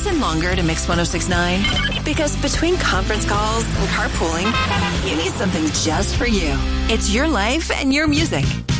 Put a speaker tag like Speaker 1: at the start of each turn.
Speaker 1: listen longer to Mix 106.9? Because between conference calls and carpooling, you need something just for you. It's your life and your music.